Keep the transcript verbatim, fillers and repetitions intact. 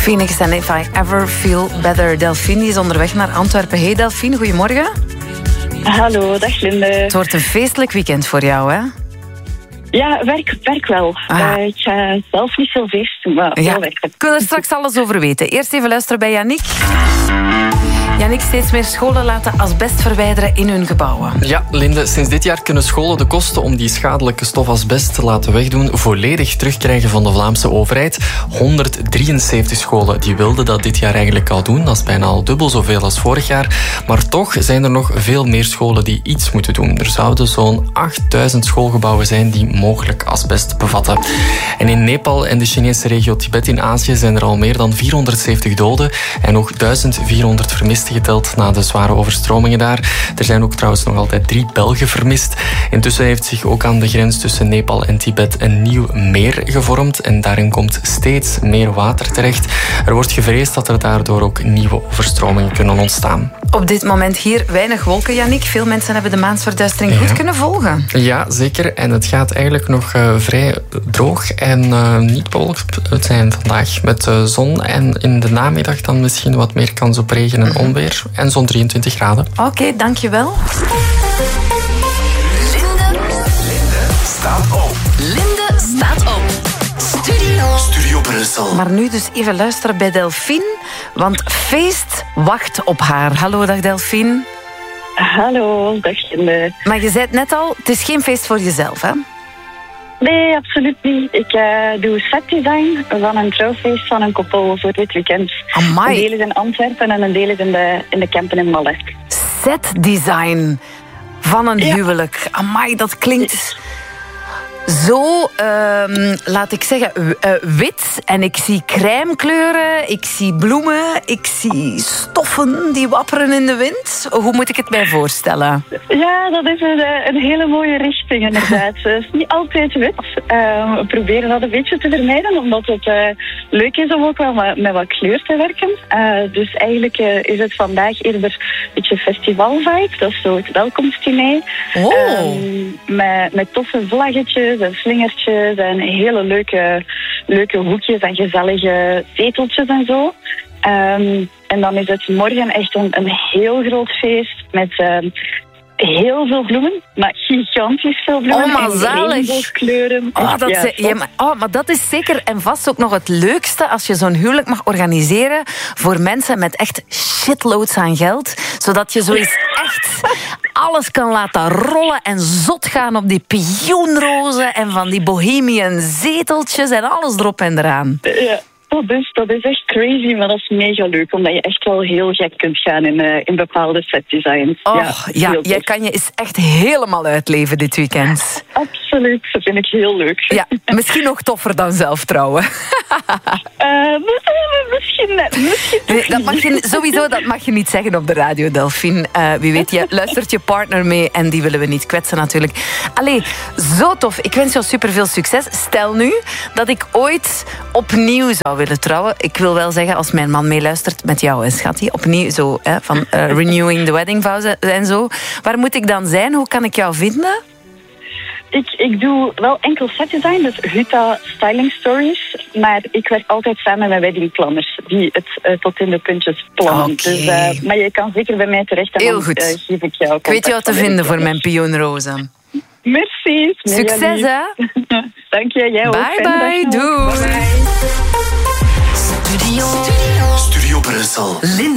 Phoenix en If I Ever Feel Better. Delphine is onderweg naar Antwerpen. Hey Delphine, goedemorgen. Hallo, dag Linde. Het wordt een feestelijk weekend voor jou, hè? Ja, werk, werk wel. Ah. Uh, ik ga zelf niet veel feesten, maar Ja, wel werk. we kunnen er straks alles over weten. Eerst even luisteren bij Yannick. Yannick, steeds meer scholen laten asbest verwijderen in hun gebouwen. Ja, Linde, sinds dit jaar kunnen scholen de kosten om die schadelijke stof asbest te laten wegdoen volledig terugkrijgen van de Vlaamse overheid. honderddrieënzeventig scholen die wilden dat dit jaar eigenlijk al doen. Dat is bijna al dubbel zoveel als vorig jaar. Maar toch zijn er nog veel meer scholen die iets moeten doen. Er zouden zo'n achtduizend schoolgebouwen zijn die mogelijk asbest bevatten. En in Nepal en de Chinese regio Tibet in Azië zijn er al meer dan vierhonderdzeventig doden en nog duizend vierhonderd vermisten geteld na de zware overstromingen daar. Er zijn ook trouwens nog altijd drie Belgen vermist. Intussen heeft zich ook aan de grens tussen Nepal en Tibet een nieuw meer gevormd en daarin komt steeds meer water terecht. Er wordt gevreesd dat er daardoor ook nieuwe overstromingen kunnen ontstaan. Op dit moment hier weinig wolken, Yannick. Veel mensen hebben de maansverduistering Ja. goed kunnen volgen. Ja, zeker. En het gaat eigenlijk nog uh, vrij droog en uh, niet bewolkt zijn vandaag. Met uh, zon en in de namiddag dan misschien wat meer kans op regen en onweer. En zo'n drieëntwintig graden. Oké, okay, dankjewel. Linde, Linde staat op. Linde staat op. Studio. Studio Brussel. Maar nu dus even luisteren bij Delphine, want feest wacht op haar. Hallo, dag Delphine. Hallo, dag Linde. Maar je zei het net al, het is geen feest voor jezelf, hè? Nee, absoluut niet. Ik uh, doe setdesign van een trouwfeest van een koppel voor dit weekend. Amai. Een deel is in Antwerpen en een deel is in de, in de Kempen in Malle. Setdesign van een Ja. huwelijk. Amai, dat klinkt zo, uh, laat ik zeggen, uh, wit. En ik zie crèmekleuren, ik zie bloemen, ik zie stoffen die wapperen in de wind. Hoe moet ik het mij voorstellen? Ja, dat is een, een hele mooie richting inderdaad. Het is niet altijd wit. Uh, we proberen dat een beetje te vermijden, omdat het uh, leuk is om ook wel met, met wat kleur te werken. Uh, dus eigenlijk uh, is het vandaag eerder een beetje festivalvibe. Dat is zo het welkomstdiner. Oh. Um, met, met toffe vlaggetjes en slingertjes en hele leuke, leuke hoekjes en gezellige zeteltjes en zo. Um, en dan is het morgen echt een, een heel groot feest met um, heel veel bloemen, maar gigantisch veel bloemen. Oh, maar en zalig. regenboogkleuren. Oh, dat Ja, ze- ja, maar, oh, maar dat is zeker en vast ook nog het leukste als je zo'n huwelijk mag organiseren voor mensen met echt shitloads aan geld. Zodat je zoiets echt alles kan laten rollen en zot gaan op die pioenrozen en van die bohemian zeteltjes en alles erop en eraan. Ja, dat is, dat is echt crazy, maar dat is mega leuk, omdat je echt wel heel gek kunt gaan in, uh, in bepaalde setdesigns. Oh, ja, ja, heel jij tof. kan je eens echt helemaal uitleven dit weekend. Absoluut, dat vind ik heel leuk. Ja, misschien nog toffer dan zelf trouwen. Uh, misschien net. Misschien Nee, dat mag je, sowieso, dat mag je niet zeggen op de radio, Delphine. Uh, wie weet, je luistert je partner mee en die willen we niet kwetsen natuurlijk. Allee, zo tof. Ik wens jou superveel succes. Stel nu dat ik ooit opnieuw zou willen trouwen. Ik wil wel zeggen, als mijn man meeluistert met jou, hè, schatje, opnieuw zo, hè, van uh, renewing the wedding vows en zo. Waar moet ik dan zijn? Hoe kan ik jou vinden? Ik, ik doe wel enkel setdesign, dus Huta Styling Stories. Maar ik werk altijd samen met weddingplanners die het uh, tot in de puntjes plannen. Oké. Dus, uh, maar je kan zeker bij mij terecht en Heel dan goed. uh, geef ik jou Ik weet jou te vinden voor mijn pioenrozen. Merci. Succes, hè? Dank je, jij ook. Bye, Fijne bye. dag nog. Doei. Bye. Studio. Studio Brussel. Linde.